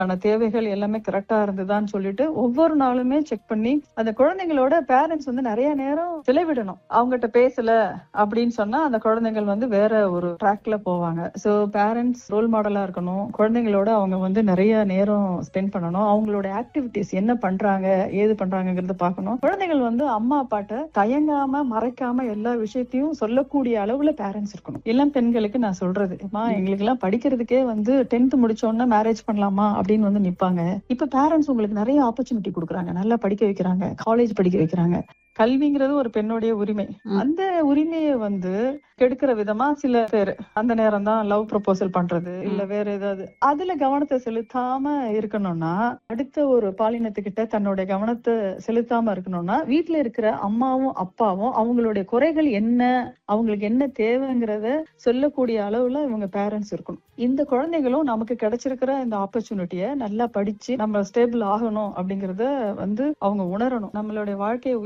தேவைகள் எல்லாமே கரெக்டா இருந்ததான்னு சொல்லிட்டு ஒவ்வொரு நாளுமே செக் பண்ணி அந்த குழந்தைங்களோட பேரண்ட்ஸ் நிறைய நேரம் செலவிடணும். அவங்ககிட்ட பேசல அப்படின்னு சொன்னா அந்த குழந்தைகள் வேற ஒரு ட்ராக்ல போவாங்க. சோ பேரண்ட்ஸ் ரோல் மாடலா இருக்கணும். குழந்தைங்களோட அவங்க நிறைய நேரம் ஸ்பெண்ட் பண்ணணும். அவங்களோட ஆக்டிவிட்டிஸ் என்ன பண்றாங்க ஏது பண்றாங்கிறத பார்க்கணும். குழந்தைகள் அம்மா அப்பாட்ட தயங்காம மறைக்காம எல்லா விஷயத்தையும் சொல்லக்கூடிய அளவுல பேரண்ட்ஸ் இருக்கணும். இளம் பெண்களுக்கு நான் சொல்றது, எங்களுக்கு எல்லாம் படிக்கிறதுக்கே 10th முடிச்சோன்னா மேரேஜ் பண்ணலாமா அப்படின்னு நிப்பாங்க. இப்ப பேரண்ட்ஸ் உங்களுக்கு நிறைய ஆப்பர்ச்சுனிட்டி கொடுக்குறாங்க. நல்லா படிக்க வைக்கிறாங்க, காலேஜ் படிக்க வைக்கிறாங்க. கல்விங்கிறது ஒரு பெண்ணுடைய உரிமை. அந்த உரிமையை கெடுக்கிற விதமா சில பேர் அந்த நேரம் தான் லவ் ப்ரொபோசல் பண்றது இல்ல வேற ஏதாவது அதுல கவனத்தை செலுத்தாம இருக்கணும்னா, அடுத்த ஒரு பாலினத்துக்கிட்ட தன்னுடைய கவனத்தை செலுத்தாம இருக்கணும்னா, வீட்டுல இருக்கிற அம்மாவும் அப்பாவும் அவங்களுடைய குறைகள் என்ன, அவங்களுக்கு என்ன தேவைங்கிறத சொல்லக்கூடிய அளவுல இவங்க பேரண்ட்ஸ் இருக்கணும். இந்த குழந்தைகளும் நமக்கு கிடைச்சிருக்கிற இந்த ஆப்பர்ச்சுனிட்டியை நல்லா படிச்சு நம்ம ஸ்டேபிள் ஆகணும் அப்படிங்கறத அவங்க உணரணும். நம்மளுடைய வாழ்க்கையை